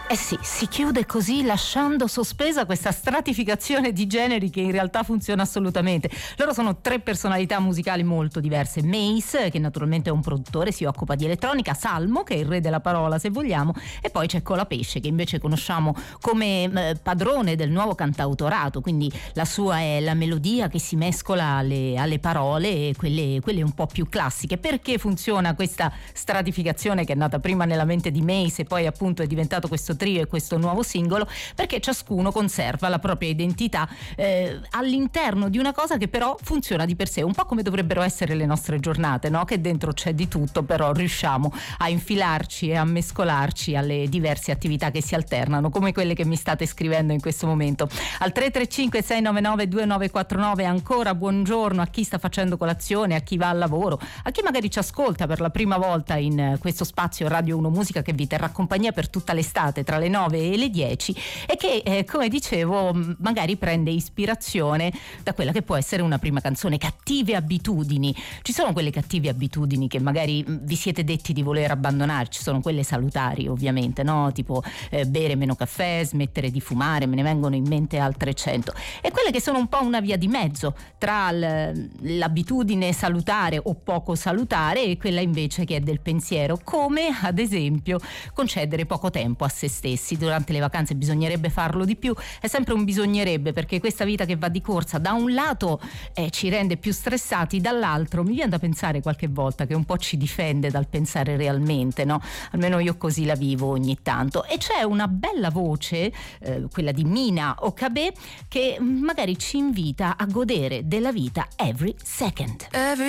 Eh sì, si chiude così lasciando sospesa questa stratificazione di generi che in realtà funziona assolutamente. Loro sono tre personalità musicali molto diverse. Mace, che naturalmente è un produttore, si occupa di elettronica, Salmo, che è il re della parola se vogliamo, e poi c'è Colapesce, che invece conosciamo come padrone del nuovo cantautorato, quindi la sua è la melodia che si mescola alle parole, quelle un po' più classiche. Perché funziona questa stratificazione che è nata prima nella mente di Mace e poi appunto è diventato questo trio e questo nuovo singolo? Perché ciascuno conserva la propria identità all'interno di una cosa che però funziona di per sé, un po' come dovrebbero essere le nostre giornate, no? Che dentro c'è di tutto, però riusciamo a infilarci e a mescolarci alle diverse attività che si alternano, come quelle che mi state scrivendo in questo momento. Al 335 699 2949 ancora buongiorno a chi sta facendo colazione, a chi va al lavoro, a chi magari ci ascolta per la prima volta in questo spazio Radio 1 Musica che vi terrà compagnia per tutta l'estate tra le 9 e le 10 e che come dicevo magari prende ispirazione da quella che può essere una prima canzone. Cattive abitudini. Ci sono quelle cattive abitudini che magari vi siete detti di voler abbandonare, ci sono quelle salutari ovviamente, no? Tipo bere meno caffè, smettere di fumare, me ne vengono in mente altre 100, e quelle che sono un po' una via di mezzo tra l'abitudine salutare o poco salutare e quella invece che è del pensiero, come ad esempio concedere poco tempo a se stessi. Durante le vacanze bisognerebbe farlo di più, è sempre un bisognerebbe, perché questa vita che va di corsa da un lato ci rende più stressati, dall'altro mi viene da pensare qualche volta che un po' ci difende dal pensare realmente, no? Almeno io così la vivo ogni tanto. E c'è una bella voce, quella di Mina Okabe, che magari ci invita a godere della vita every second.